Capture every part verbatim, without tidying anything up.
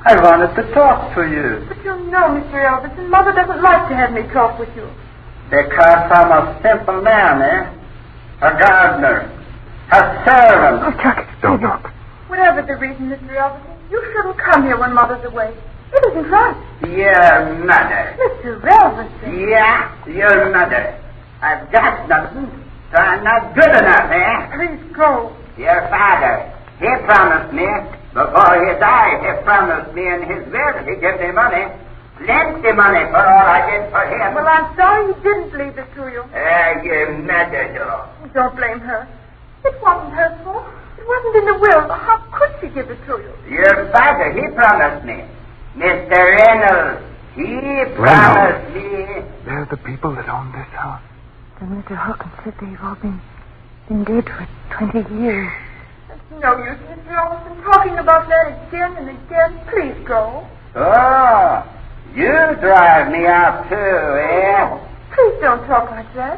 I wanted to talk to you. But you know, Mister Elverson, Mother doesn't like to have me talk with you. Because I'm a simple man, eh? A gardener. A servant. Oh, Chuck, Don't talk. Whatever the reason, Mister Elverson, you shouldn't come here when Mother's away. It isn't right. Your mother. Mister Elverson. Yeah, your mother. I've got nothing, so I'm not good enough, eh? Please go. Your father, he promised me, before he died, he promised me in his will, he gave me money. Plenty money for all I did for him. Well, I'm sorry he didn't leave it to you. Ah, uh, your mother, though. Don't blame her. It wasn't her fault. It wasn't in the will. How could she give it to you? Your father, he promised me. Mister Reynolds, he promised Reynolds. me. They're the people that own this house. And Mister Hawkins said they've all been, been dead for twenty years. It's no use, Mister Elverson, talking about that again and again. Please go. Oh, you drive me out too, eh? Oh, please don't talk like that.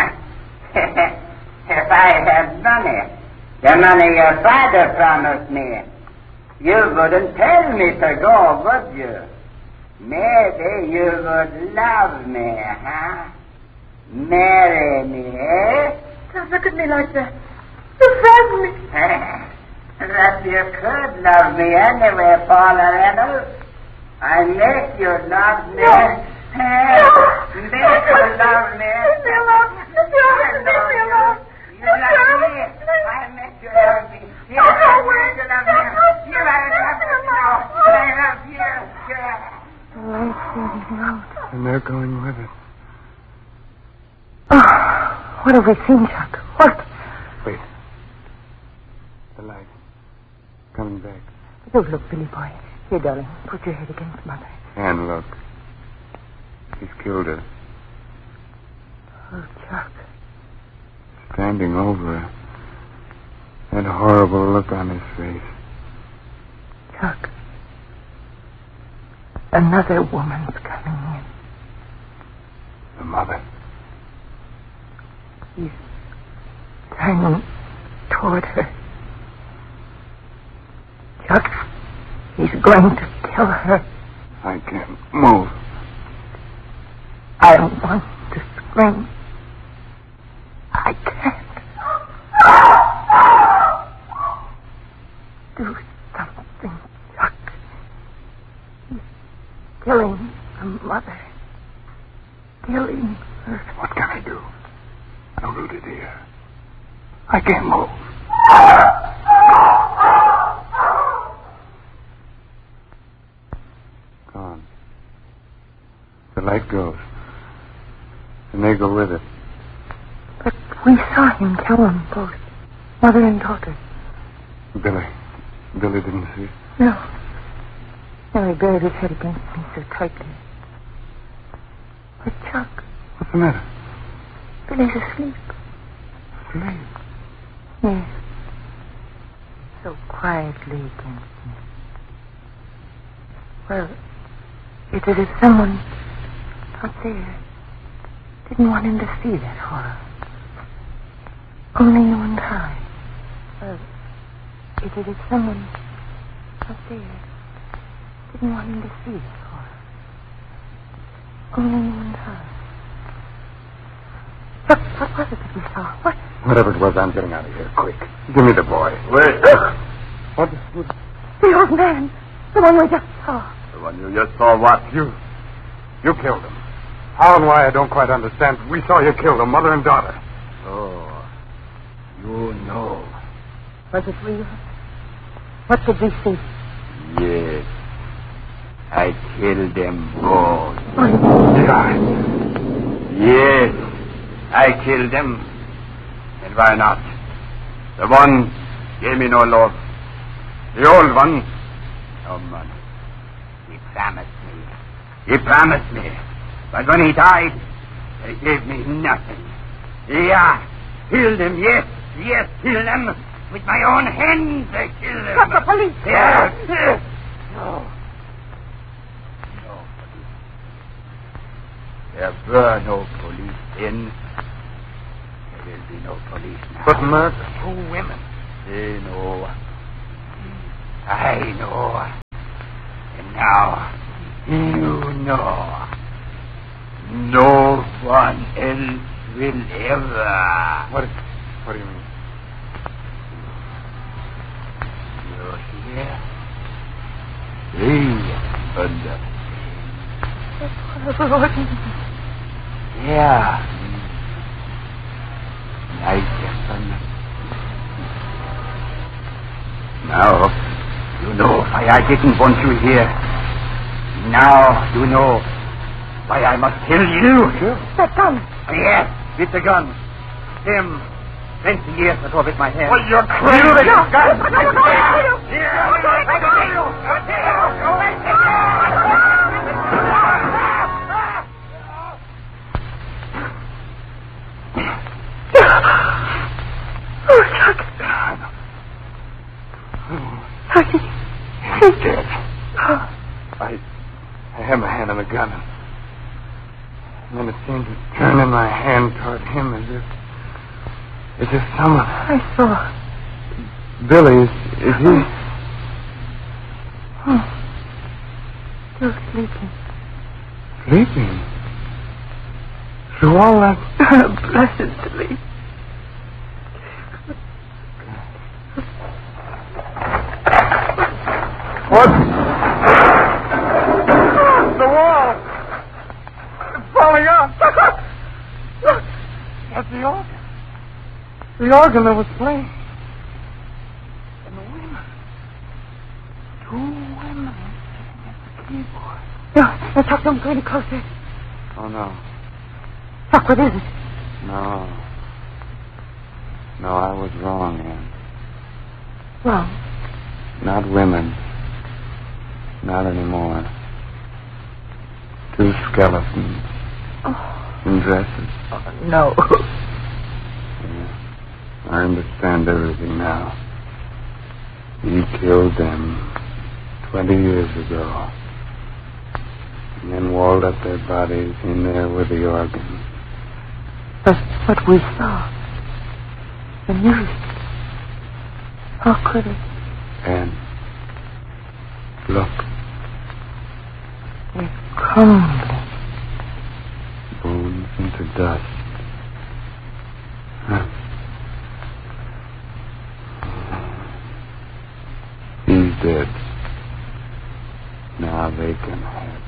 If I had money, the money your father promised me, you wouldn't tell me to go, would you? Maybe you would love me, huh? Marry me, eh? Don't look at me like that. You frighten me. That you could love me anyway, Paula Reynolds. I make you love me. No. Make you love me. Leave me alone. Mister Elverson, leave me alone. You love me. I make you love me. Yes, I make you love me. You are loving now. I love you. The light's fading out. And they're going with it. Oh, what have we seen, Chuck? What? Wait. The light. Coming back. Don't look, Billy boy. Here, darling, put your head against Mother. And look. He's killed her. Oh, Chuck. Standing over her. That horrible look on his face. Chuck. Another woman's coming in. The mother. He's turning toward her. Chuck, he's going to kill her. I can't move. I don't want to scream. I can't. Do something, Chuck. He's killing the mother. Killing her. What can I do? I'm rooted here. I can't move. Gone. The light goes. And they go with it. But we saw him kill them both. Mother and daughter. Billy. Billy didn't see it. No. No, he buried his head against me so tightly. But Chuck. What's the matter? Billy's asleep. Asleep? Yes. So quietly against me. Well, if it is someone out there, didn't want him to see that horror. Only you and I. Well, if it is someone out there, didn't want him to see that horror. Only you and I. What, what was it that we saw? What? Whatever it was, I'm getting out of here, quick. Give me the boy. Wait. What? what? The old man. The one we just saw. The one you just saw what? You. You killed him. How and why, I don't quite understand. We saw you kill them, mother and daughter. Oh, you know. Was it real? What did we see? Yes. I killed them both. Yes. I killed them. And why not? The one gave me no love. The old one, no money. He promised me. He promised me. But when he died, he gave me nothing. Yeah, killed him, yes, yes, killed them. With my own hands, I killed them. Stop the police! Yes. No. No police. There were no police then. There will be no police now. But murder? Two women. They know. I know. You know, no one else will ever. What, what do you mean? You're here. Three under. Yeah. Nice under. Now, you know why I didn't want you here. Now you know why I must kill you. Sure. That gun. Yes, with the gun. Him, twenty years ago with my hand. Well, you're crazy. You with No. the gun. No, no, no, no, no. Here. Oh, Chuck. Chuck, he's dead. Oh. I, I had my hand on the gun, and then it seemed to turn in my hand toward him as if, as if someone. I saw. Billy, is, is he? Oh. Still sleeping. Sleeping? Through all that? Blessed sleep. What? The wall! It's falling out! Look! That's the organ. The organ that was playing. And the women. Two women sitting at the keyboard. No, no, Chuck, don't go any closer. Oh, no. Chuck, what is it? No. No, I was wrong, Anne. Wrong. Not women. Not anymore. Two skeletons. Oh. In dresses. Oh, no. Yeah. I understand everything now. He killed them twenty years ago. And then walled up their bodies in there with the organ. But what we saw. The music. How could it? And look. It crumbled. Bones into dust. Huh. He's dead. Now they can have